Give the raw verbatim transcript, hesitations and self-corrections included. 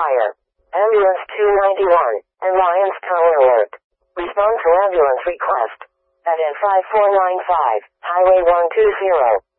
fire. Ambulance two ninety-one, and Lions Tower alert. Respond to ambulance request. At N five four nine five, Highway one two zero.